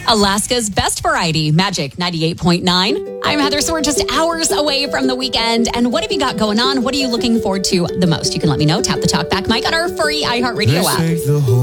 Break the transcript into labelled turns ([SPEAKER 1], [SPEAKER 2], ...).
[SPEAKER 1] Alaska's best variety, Magic 98.9. I'm Heather Sword, just hours away from the weekend. And what have you got going on? What are you looking forward to the most? You can let me know. Tap the talk back mic on our free iHeartRadio app.